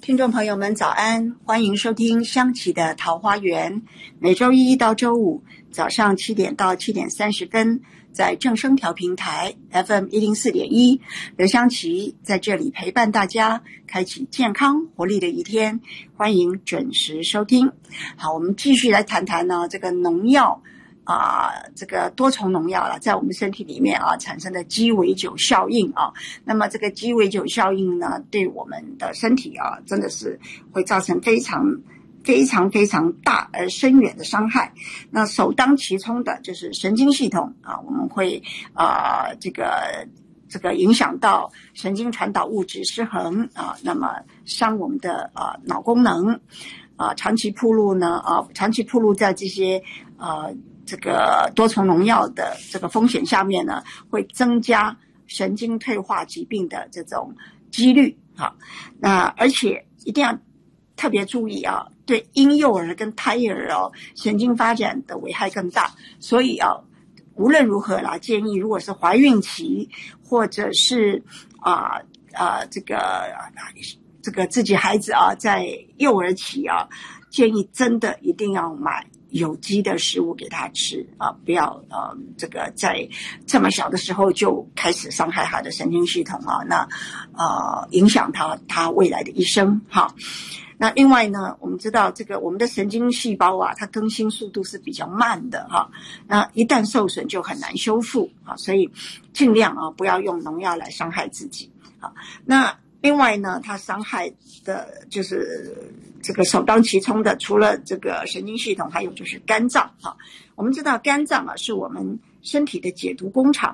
听众朋友们早安，欢迎收听香琪的桃花源，每周一到周五早上7点到7点30分，在正声调频台 FM104.1，刘香琪在这里陪伴大家，开启健康活力的一天，欢迎准时收听。好，我们继续来谈谈呢这个农药这个多重农药在我们身体里面产生的鸡尾酒效应那么这个鸡尾酒效应呢，对我们的身体真的是会造成非常大而深远的伤害。那首当其冲的就是神经系统我们会这个影响到神经传导物质失衡那么伤我们的脑功能长期暴露在这些这个多重农药的这个风险下面呢，会增加神经退化疾病的这种几率那而且一定要特别注意对婴幼儿跟胎儿神经发展的危害更大，所以无论如何建议如果是怀孕期或者是这个自己孩子在幼儿期建议真的一定要买有机的食物给他吃不要这个在这么小的时候就开始伤害他的神经系统那影响他未来的一生那另外呢，我们知道这个我们的神经细胞它更新速度是比较慢的那一旦受损就很难修复所以尽量不要用农药来伤害自己那另外呢，它伤害的就是这个首当其冲的，除了这个神经系统，还有就是肝脏我们知道肝脏是我们身体的解毒工厂